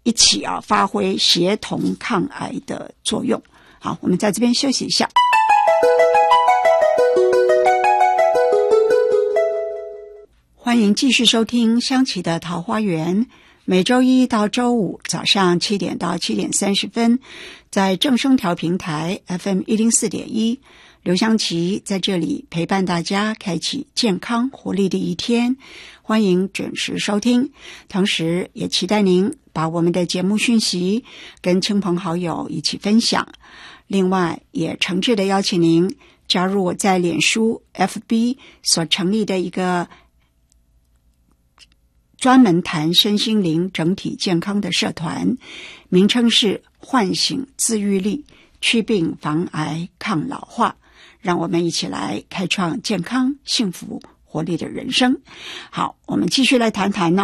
一起发挥协同抗癌的作用。好，我们在这边休息一下。欢迎继续收听香琪的桃花源，每周一到周五早上7点到7点30分，在正声调频台 FM 104.1，刘香琪在这里陪伴大家开启健康活力的一天，欢迎准时收听，同时也期待您把我们的节目讯息跟亲朋好友一起分享。另外也诚挚的邀请您加入我在脸书 FB 所成立的一个专门谈身心灵整体健康的社团，名称是唤醒自愈力，祛病防癌抗老化，让我们一起来开创健康幸福活力的人生。好，我们继续来谈谈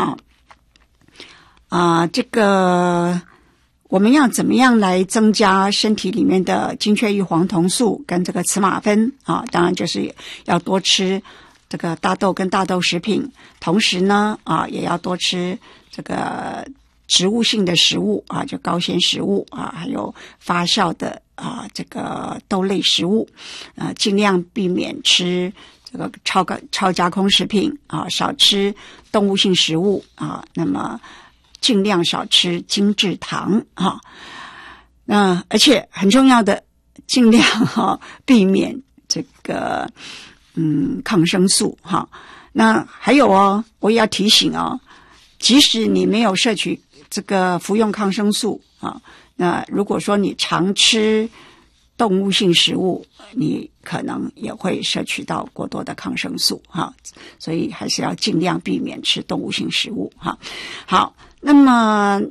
这个我们要怎么样来增加身体里面的精确异黄酮素跟这个雌马酚当然就是要多吃这个大豆跟大豆食品，同时呢也要多吃这个植物性的食物就高纤食物还有发酵的这个豆类食物尽量避免吃这个超加工食品少吃动物性食物那么尽量少吃精制糖而且很重要的尽量避免这个抗生素那还有我也要提醒即使你没有摄取这个服用抗生素那如果说你常吃动物性食物，你可能也会摄取到过多的抗生素所以还是要尽量避免吃动物性食物好，那么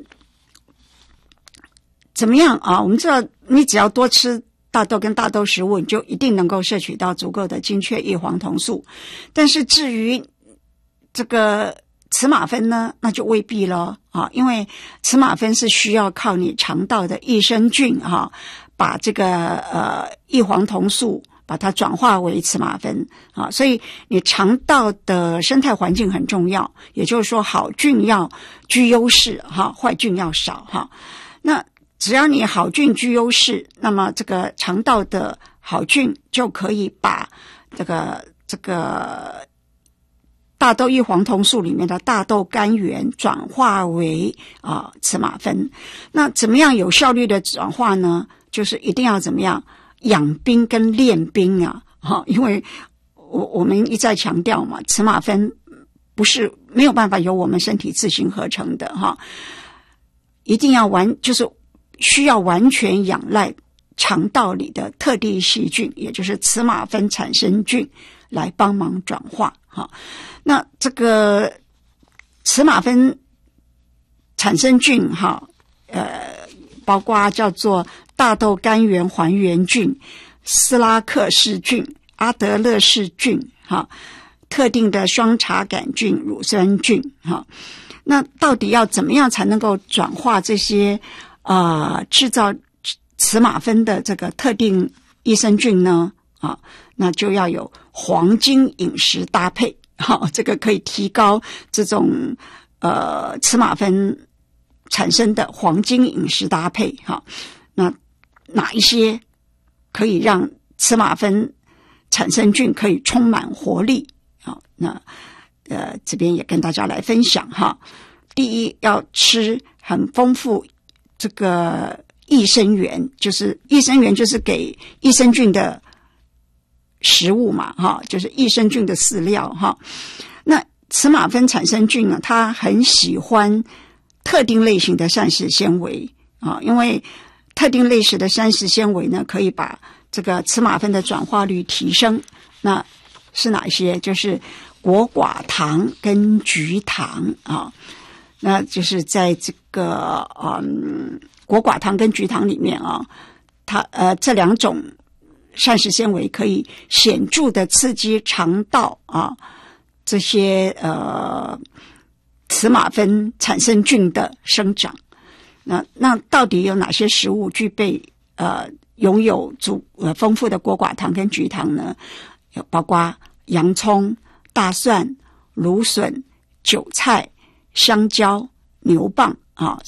怎么样我们知道你只要多吃大豆跟大豆食物，你就一定能够摄取到足够的精确异黄酮素，但是至于这个雌马酚呢，那就未必了因为雌马酚是需要靠你肠道的益生菌把这个异黄酮素把它转化为雌马酚所以你肠道的生态环境很重要，也就是说好菌要居优势坏菌要少那只要你好菌居优势，那么这个肠道的好菌就可以把这个大豆异黄酮素里面的大豆苷源转化为雌马酚。那怎么样有效率的转化呢？就是一定要怎么样养兵跟练兵因为我们一再强调嘛，雌马酚不是没有办法由我们身体自行合成的一定要就是需要完全仰赖肠道里的特地细菌，也就是雌马酚产生菌来帮忙转化那这个雌马酚产生菌包括叫做大豆苷源还原菌、斯拉克氏菌、阿德勒氏菌特定的双茶杆菌、乳酸菌那到底要怎么样才能够转化这些制造雌马酚的这个特定益生菌呢那就要有黄金饮食搭配这个可以提高这种雌马酚产生的黄金饮食搭配那哪一些可以让雌马酚产生菌可以充满活力那这边也跟大家来分享第一，要吃很丰富这个益生元，就是益生元就是给益生菌的食物嘛就是益生菌的饲料那雌马酚产生菌呢，它很喜欢特定类型的膳食纤维因为特定类型的膳食纤维呢，可以把这个雌马酚的转化率提升。那是哪些？就是果寡糖跟菊糖那就是在这个果寡糖跟菊糖里面它这两种膳食纤维可以显著的刺激肠道这些雌马酚产生菌的生长。那到底有哪些食物具备拥有丰富的果寡糖跟菊糖呢？包括洋葱、大蒜、芦笋、韭菜、香蕉、牛蒡